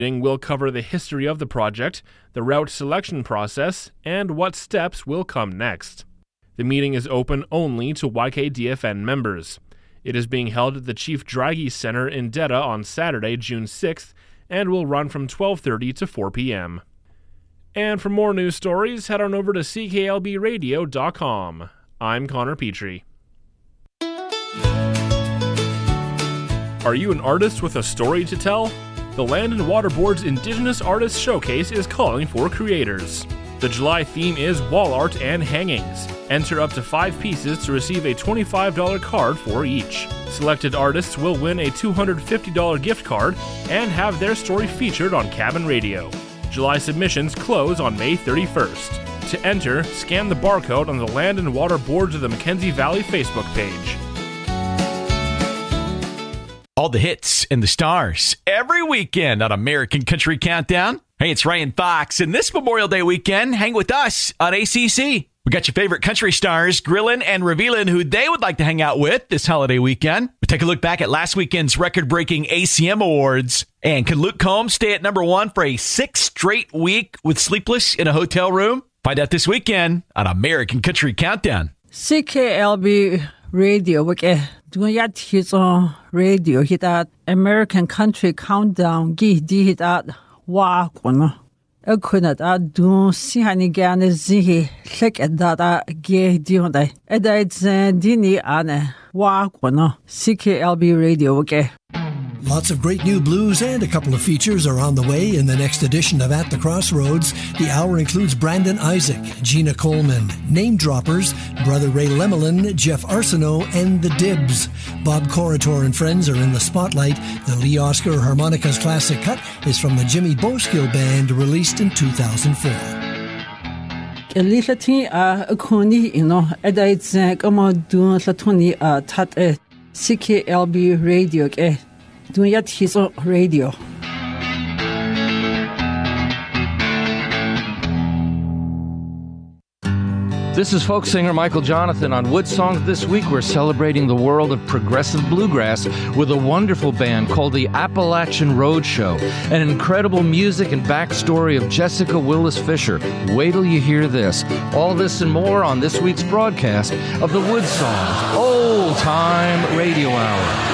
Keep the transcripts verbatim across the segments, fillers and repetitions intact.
meeting will cover the history of the project, the route selection process, and what steps will come next. The meeting is open only to Y K D F N members. It is being held at the Chief Draghi Center in Jeddah on Saturday, June sixth, and will run from twelve thirty to four p.m. And for more news stories, head on over to C K L B radio dot com. I'm Connor Petrie. Are you an artist with a story to tell? The Land and Water Board's Indigenous Artists Showcase is calling for creators. The July theme is wall art and hangings. Enter up to five pieces to receive a twenty-five dollars card for each. Selected artists will win a two hundred fifty dollars gift card and have their story featured on Cabin Radio. July submissions close on May thirty-first. To enter, scan the barcode on the Land and Water Boards of the Mackenzie Valley Facebook page. All the hits and the stars every weekend on American Country Countdown. Hey, it's Ryan Fox, and this Memorial Day weekend, hang with us on A C C. We got your favorite country stars grilling and revealing who they would like to hang out with this holiday weekend. We take a look back at last weekend's record-breaking A C M Awards. And can Luke Combs stay at number one for a sixth straight week with Sleepless in a Hotel Room? Find out this weekend on American Country Countdown. C K L B Radio, okay. Doing yet his on radio, hit that American Country Countdown, gi di hit that wa kono. A kuna da do si hani gan zihi slick at that ge di on day. Eda it's dini ane wa kono. C K L B Radio, okay. Lots of great new blues and a couple of features are on the way in the next edition of At the Crossroads. The hour includes Brandon Isaac, Gina Coleman, Name Droppers, Brother Ray Lemelin, Jeff Arsenault, and The Dibs. Bob Corritor and friends are in the spotlight. The Lee Oscar Harmonicas Classic Cut is from the Jimmy Boskill Band, released in two thousand four. Elitati a koni ino edaits kamo dun latoni a tat C K L B Radio ke. Doing yet his radio. This is folk singer Michael Jonathan. On Wood Songs this week, we're celebrating the world of progressive bluegrass with a wonderful band called the Appalachian Road Show. An incredible music and backstory of Jessica Willis Fisher. Wait till you hear this. All this and more on this week's broadcast of the Wood Songs Old Time Radio Hour.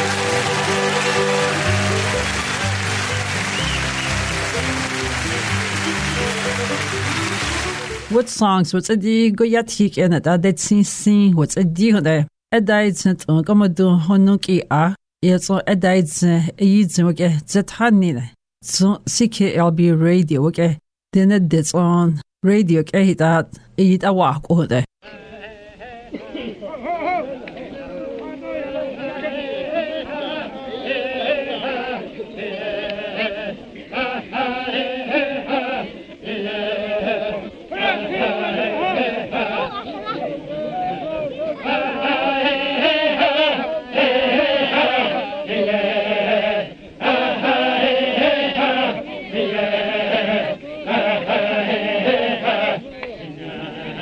What songs? What's a di go yatik in it? That sing sing. What's a di on there? A diet on Commodore Honuki a. It's all a diet a yeeds okay. Zetani. So C K L B Radio okay. Then it did on radio okay that eat a walk over there.